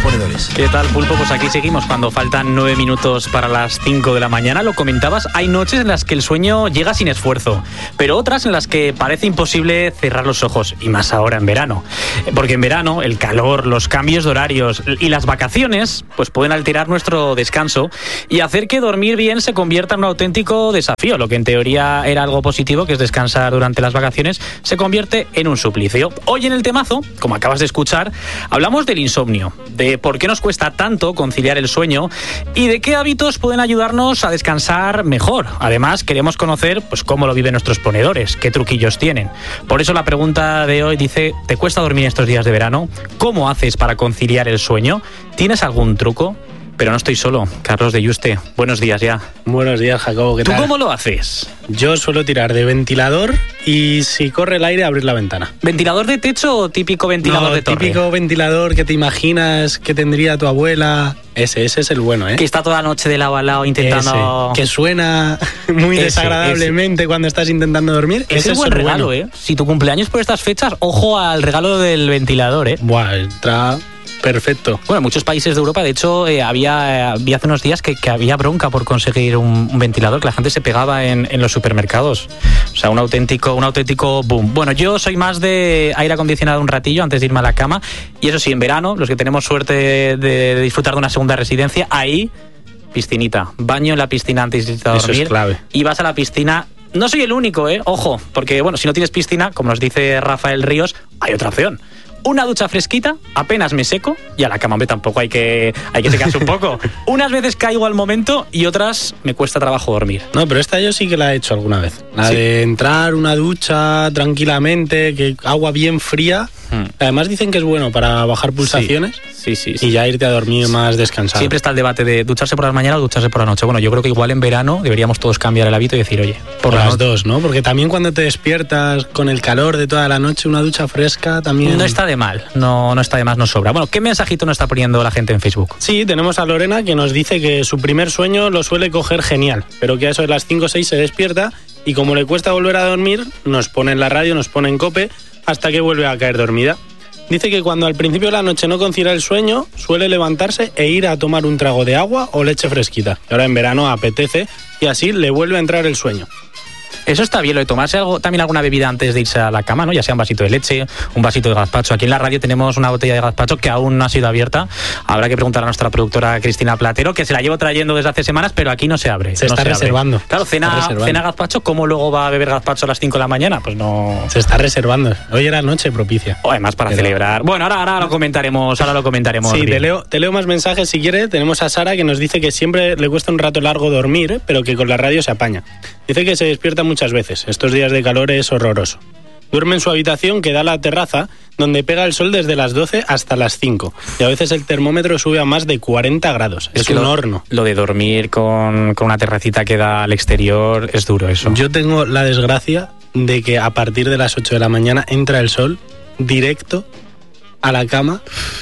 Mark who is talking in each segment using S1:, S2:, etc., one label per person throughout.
S1: ponedores.
S2: ¿Qué tal, Pulpo? Pues aquí seguimos cuando faltan 9 minutos para las 5 de la mañana. Lo comentabas, hay noches en las que el sueño llega sin esfuerzo, pero otras en las que parece imposible cerrar los ojos, y más ahora en verano. Porque en verano el calor, los cambios de horarios y las vacaciones pues pueden alterar nuestro descanso y hacer que dormir bien se convierta en un auténtico desafío. Lo que en teoría era algo positivo, que es descansar durante las vacaciones, se convierte en un suplicio. Hoy en el temazo, como acabas de escuchar, hablamos del insomnio, de por qué nos cuesta tanto conciliar el sueño y de qué hábitos pueden ayudarnos a descansar mejor. Además, queremos conocer pues cómo lo viven nuestros ponedores, qué truquillos tienen. Por eso la pregunta de hoy dice: ¿te cuesta dormir estos días de verano? ¿Cómo haces para conciliar el sueño? ¿Tienes algún truco? Pero no estoy solo. Carlos de Yuste, buenos días ya.
S3: Buenos días, Jacobo, ¿qué tal?
S2: ¿Tú cómo lo haces?
S3: Yo suelo tirar de ventilador y si corre el aire, abrir la ventana.
S2: ¿Ventilador de techo o típico ventilador de torre?
S3: Típico ventilador que te imaginas que tendría tu abuela. Ese es el bueno, ¿eh?
S2: Que está toda la noche de lado a lado intentando...
S3: Ese, que suena muy desagradablemente cuando estás intentando dormir.
S2: Ese es buen regalo, bueno. Si tu cumpleaños por estas fechas, ojo al regalo del ventilador, ¿eh?
S3: Buah, entra... Perfecto.
S2: Bueno, en muchos países de Europa, de hecho, había hace unos días que había bronca por conseguir un ventilador, que la gente se pegaba en los supermercados. O sea, un auténtico boom. Bueno, yo soy más de aire acondicionado un ratillo antes de irme a la cama. Y eso sí, en verano, los que tenemos suerte de disfrutar de una segunda residencia, ahí, piscinita. Baño en la piscina antes de irte a dormir.
S3: Eso es clave.
S2: Y vas a la piscina... No soy el único, ojo, porque bueno, si no tienes piscina, como nos dice Rafael Ríos, hay otra opción. Una ducha fresquita, apenas me seco, y a la cama tampoco hay que secarse un poco. Unas veces caigo al momento y otras me cuesta trabajo dormir.
S3: No, pero esta yo sí que la he hecho alguna vez. La de entrar una ducha tranquilamente, que agua bien fría. Además dicen que es bueno para bajar pulsaciones.
S2: Sí.
S3: Y ya irte a dormir más descansado.
S2: Siempre está el debate de ducharse por la mañana o ducharse por la noche. Bueno, yo creo que igual en verano deberíamos todos cambiar el hábito y decir, oye,
S3: por las dos, ¿no? Porque también cuando te despiertas con el calor de toda la noche, una ducha fresca también...
S2: No está de mal, no está de más, no sobra. Bueno, ¿qué mensajito nos está poniendo la gente en Facebook?
S3: Sí, tenemos a Lorena, que nos dice que su primer sueño lo suele coger genial, pero que a eso de las 5 o 6 se despierta y como le cuesta volver a dormir, nos pone en la radio, nos pone en COPE, hasta que vuelve a caer dormida. Dice que cuando al principio de la noche no concilia el sueño, suele levantarse e ir a tomar un trago de agua o leche fresquita. Y ahora en verano apetece y así le vuelve a entrar el sueño.
S2: Eso está bien, lo de tomarse también alguna bebida antes de irse a la cama, ¿no? Ya sea un vasito de leche, un vasito de gazpacho. Aquí en la radio tenemos una botella de gazpacho que aún no ha sido abierta. Habrá que preguntar a nuestra productora Cristina Platero, que se la llevo trayendo desde hace semanas, pero aquí no se abre.
S3: Se está reservando.
S2: Claro, cena gazpacho, ¿cómo luego va a beber gazpacho a las 5 de la mañana? Pues no...
S3: Se está reservando. Hoy era noche propicia.
S2: O además para celebrar. Bueno, ahora lo comentaremos.
S3: Sí, te leo más mensajes si quieres. Tenemos a Sara, que nos dice que siempre le cuesta un rato largo dormir, pero que con la radio se apaña. Dice que se despierta muchas veces. Estos días de calor es horroroso. Duerme en su habitación que da a la terraza, donde pega el sol desde las 12 hasta las 5. Y a veces el termómetro sube a más de 40 grados. Es un horno.
S2: Lo de dormir con una terracita que da al exterior es duro eso.
S3: Yo tengo la desgracia de que a partir de las 8 de la mañana entra el sol directo a la cama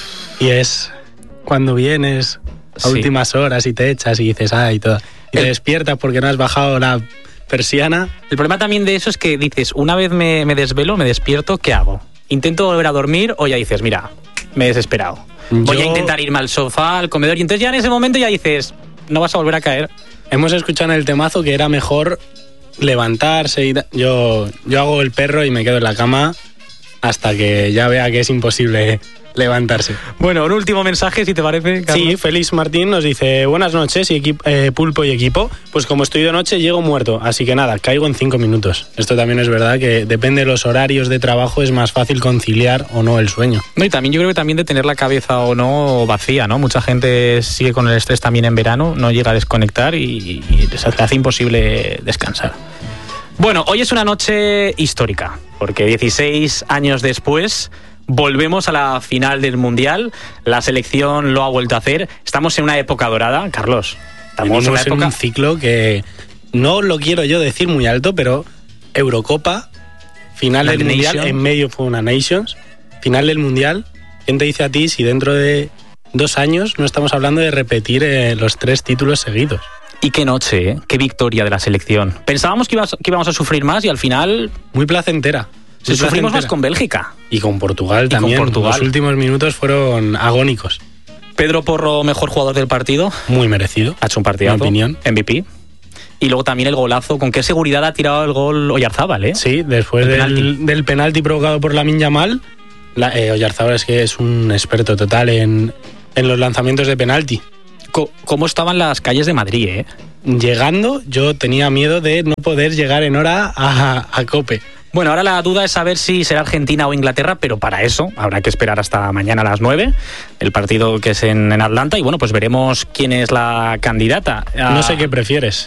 S3: y es cuando vienes a últimas horas y te echas y dices, y todo. Y te despiertas porque no has bajado la persiana.
S2: El problema también de eso es que dices, una vez me desvelo, me despierto, ¿qué hago? ¿Intento volver a dormir o ya dices, mira, me he desesperado? Voy a intentar irme al sofá, al comedor, y entonces ya en ese momento ya dices, no vas a volver a caer.
S3: Hemos escuchado en el temazo que era mejor levantarse y yo hago el perro y me quedo en la cama hasta que ya vea que es imposible levantarse.
S2: Bueno, un último mensaje, si te parece, Carlos.
S3: Sí, Félix Martín nos dice: buenas noches, Pulpo y equipo. Pues como estoy de noche, llego muerto, así que nada, caigo en 5 minutos. Esto también es verdad que depende de los horarios de trabajo, es más fácil conciliar o no el sueño.
S2: No, y también yo creo que también de tener la cabeza o no vacía, ¿no? Mucha gente sigue con el estrés también en verano, no llega a desconectar y se hace imposible descansar. Bueno, hoy es una noche histórica, porque 16 años después volvemos a la final del Mundial. La selección lo ha vuelto a hacer. Estamos en una época dorada, Carlos.
S3: Estamos en un ciclo que no lo quiero yo decir muy alto, pero Eurocopa, final del Mundial, en medio fue una Nations, final del Mundial. ¿Quién te dice a ti si dentro de 2 años no estamos hablando de repetir los 3 títulos seguidos?
S2: Y qué noche, qué victoria de la selección. Pensábamos que íbamos a sufrir más y al final...
S3: Muy placentera.
S2: Sufrimos más con Bélgica.
S3: Y con Portugal también. Los últimos minutos fueron agónicos.
S2: Pedro Porro, mejor jugador del partido.
S3: Muy merecido.
S2: Ha hecho un partidazo.
S3: En mi opinión.
S2: MVP. Y luego también el golazo. ¿Con qué seguridad ha tirado el gol Oyarzábal, eh?
S3: Sí, después del penalti provocado por Lamine Yamal, Oyarzábal es que es un experto total en los lanzamientos de penalti.
S2: ¿Cómo estaban las calles de Madrid, eh?
S3: Llegando, yo tenía miedo de no poder llegar en hora a COPE.
S2: Bueno, ahora la duda es saber si será Argentina o Inglaterra, pero para eso habrá que esperar hasta mañana a las 9, el partido que es en Atlanta, y bueno, pues veremos quién es la candidata.
S3: No sé qué prefieres.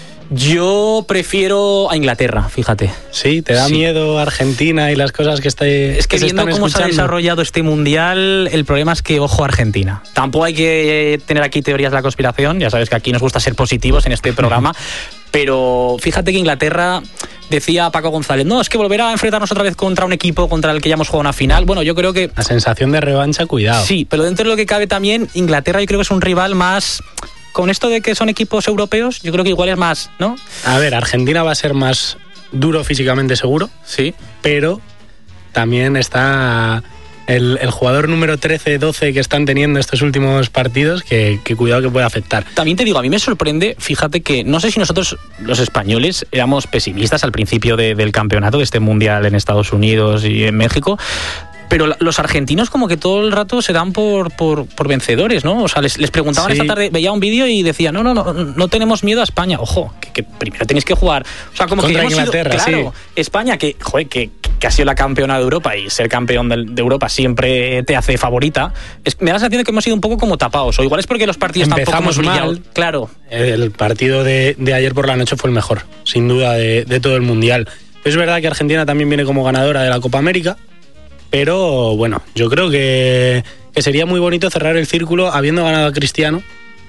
S2: Yo prefiero a Inglaterra, fíjate.
S3: Sí, ¿te da miedo Argentina y las cosas que
S2: Es que viendo cómo se ha desarrollado este Mundial, el problema es que, ojo, Argentina. Tampoco hay que tener aquí teorías de la conspiración, ya sabes que aquí nos gusta ser positivos en este programa, pero fíjate que Inglaterra, decía Paco González, no, es que volverá a enfrentarnos otra vez contra un equipo contra el que ya hemos jugado una final. Bueno, yo creo que...
S3: La sensación de revancha, cuidado.
S2: Sí, pero dentro de lo que cabe también, Inglaterra yo creo que es un rival más... Con esto de que son equipos europeos, yo creo que igual es más, ¿no?
S3: A ver, Argentina va a ser más duro físicamente seguro,
S2: sí,
S3: pero también está el jugador número 13-12 que están teniendo estos últimos partidos, que cuidado que puede afectar.
S2: También te digo, a mí me sorprende, fíjate que no sé si nosotros, los españoles, éramos pesimistas al principio del campeonato, de este Mundial en Estados Unidos y en México, pero los argentinos como que todo el rato se dan por vencedores, ¿no? O sea, les preguntaban esta tarde, veía un vídeo y decía, no tenemos miedo a España. Ojo, que primero tenéis que jugar. O sea, como
S3: contra
S2: que hemos
S3: Inglaterra,
S2: sido, claro, sí. España, que ha sido la campeona de Europa, y ser campeón de Europa siempre te hace favorita. Me da la sensación de que hemos sido un poco como tapados. O igual es porque los partidos tampoco hemos brillado. Claro.
S3: El partido de ayer por la noche fue el mejor, sin duda, de todo el Mundial. Es verdad que Argentina también viene como ganadora de la Copa América, pero bueno, yo creo que sería muy bonito cerrar el círculo habiendo ganado a Cristiano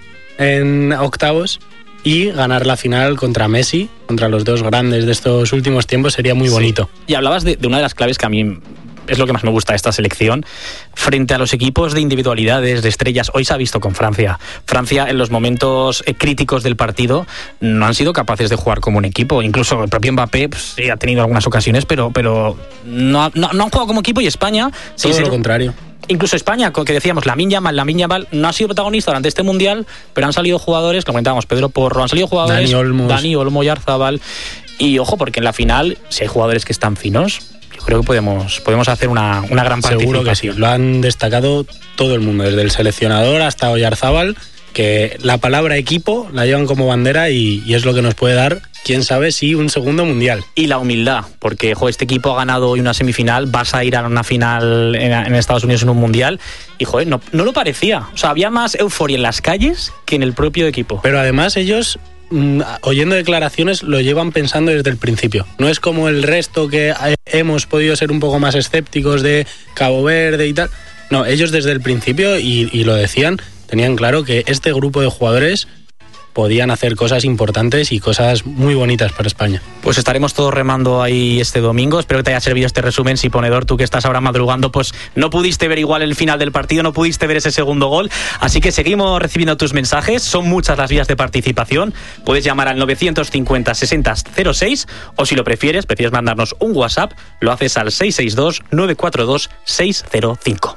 S3: en octavos y ganar la final contra Messi, contra los dos grandes de estos últimos tiempos, sería muy bonito.
S2: Y hablabas de una de las claves que a mí es lo que más me gusta de esta selección, frente a los equipos de individualidades, de estrellas. Hoy se ha visto con Francia. Francia, en los momentos críticos del partido, no han sido capaces de jugar como un equipo. Incluso el propio Mbappé, pues, sí, ha tenido algunas ocasiones, pero no han jugado como equipo. Y España...
S3: Todo lo contrario.
S2: Incluso España, que decíamos, Lamine Yamal no ha sido protagonista durante este Mundial, pero han salido jugadores, lo comentábamos, Pedro Porro, han salido jugadores... Dani Olmo, Oyarzábal. Y ojo, porque en la final, si hay jugadores que están finos, yo creo que podemos hacer una gran participación.
S3: Seguro que sí, lo han destacado todo el mundo, desde el seleccionador hasta Oyarzábal, que la palabra equipo la llevan como bandera y es lo que nos puede dar, quién sabe, si un segundo Mundial.
S2: Y la humildad, porque este equipo ha ganado hoy una semifinal, vas a ir a una final en Estados Unidos en un Mundial, y no lo parecía. O sea, había más euforia en las calles que en el propio equipo.
S3: Pero además ellos, oyendo declaraciones, lo llevan pensando desde el principio. No es como el resto que hemos podido ser un poco más escépticos de Cabo Verde y tal. No, ellos desde el principio, y lo decían, tenían claro que este grupo de jugadores podían hacer cosas importantes y cosas muy bonitas para España.
S2: Pues estaremos todos remando ahí este domingo. Espero que te haya servido este resumen, Siponedor. Tú que estás ahora madrugando, pues no pudiste ver igual el final del partido, no pudiste ver ese segundo gol. Así que seguimos recibiendo tus mensajes. Son muchas las vías de participación. Puedes llamar al 950 60 06, o si lo prefieres mandarnos un WhatsApp, lo haces al 662 942 605.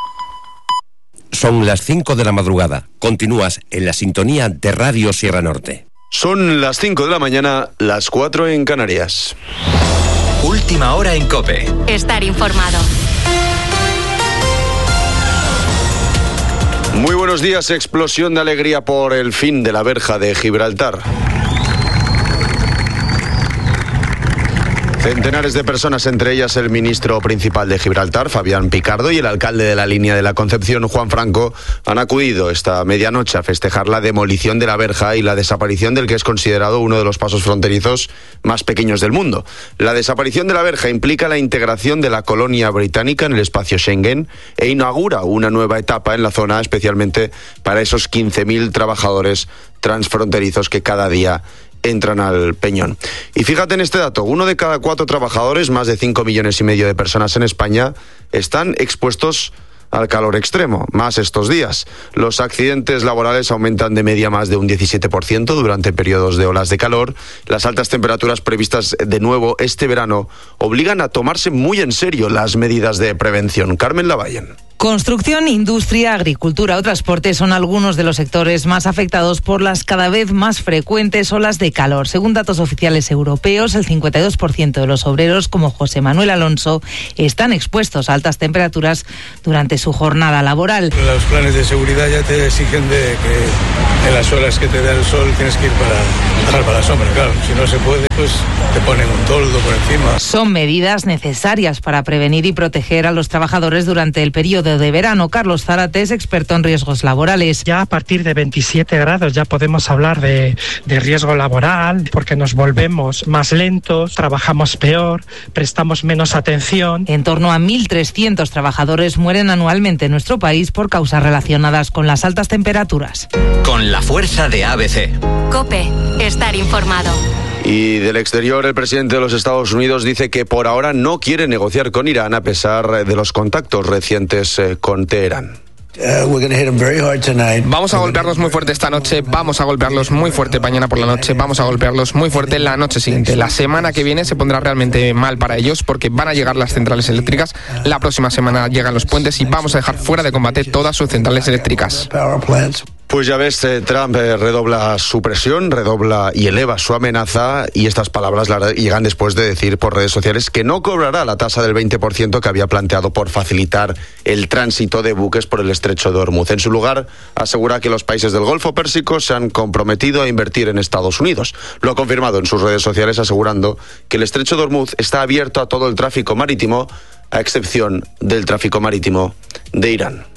S1: Son las 5 de la madrugada. Continúas en la sintonía de Radio Sierra Norte.
S4: Son las 5 de la mañana, las 4 en Canarias.
S5: Última hora en COPE.
S6: Estar informado.
S4: Muy buenos días. Explosión de alegría por el fin de la verja de Gibraltar. Centenares de personas, entre ellas el ministro principal de Gibraltar, Fabián Picardo, y el alcalde de la línea de la Concepción, Juan Franco, han acudido esta medianoche a festejar la demolición de la verja y la desaparición del que es considerado uno de los pasos fronterizos más pequeños del mundo. La desaparición de la verja implica la integración de la colonia británica en el espacio Schengen e inaugura una nueva etapa en la zona, especialmente para esos 15.000 trabajadores transfronterizos que cada día entran al Peñón. Y fíjate en este dato, 1 de cada 4 trabajadores, más de 5,5 millones de personas en España, están expuestos al calor extremo, más estos días. Los accidentes laborales aumentan de media más de un 17% durante periodos de olas de calor. Las altas temperaturas previstas de nuevo este verano obligan a tomarse muy en serio las medidas de prevención. Carmen Lavallen.
S6: Construcción, industria, agricultura o transporte son algunos de los sectores más afectados por las cada vez más frecuentes olas de calor. Según datos oficiales europeos, el 52% de los obreros, como José Manuel Alonso, están expuestos a altas temperaturas durante su jornada laboral.
S7: Los planes de seguridad ya te exigen de que en las horas que te da el sol tienes que ir para la sombra, claro. Si no se puede, pues te ponen un toldo por encima.
S6: Son medidas necesarias para prevenir y proteger a los trabajadores durante el periodo de verano. Carlos Zárate es experto en riesgos laborales.
S8: Ya a partir de 27 grados ya podemos hablar de riesgo laboral, porque nos volvemos más lentos, trabajamos peor, prestamos menos atención.
S6: En torno a 1.300 trabajadores mueren anualmente en nuestro país por causas relacionadas con las altas temperaturas.
S5: Con la fuerza de ABC.
S9: COPE. Estar informado.
S4: Y del exterior, el presidente de los Estados Unidos dice que por ahora no quiere negociar con Irán a pesar de los contactos recientes con Teherán.
S10: Vamos a golpearlos muy fuerte esta noche, vamos a golpearlos muy fuerte mañana por la noche, vamos a golpearlos muy fuerte la noche siguiente. La semana que viene se pondrá realmente mal para ellos porque van a llegar las centrales eléctricas, la próxima semana llegan los puentes y vamos a dejar fuera de combate todas sus centrales eléctricas.
S4: Pues ya ves, Trump redobla su presión, redobla y eleva su amenaza, y estas palabras llegan después de decir por redes sociales que no cobrará la tasa del 20% que había planteado por facilitar el tránsito de buques por el estrecho de Hormuz. En su lugar, asegura que los países del Golfo Pérsico se han comprometido a invertir en Estados Unidos. Lo ha confirmado en sus redes sociales, asegurando que el estrecho de Hormuz está abierto a todo el tráfico marítimo, a excepción del tráfico marítimo de Irán.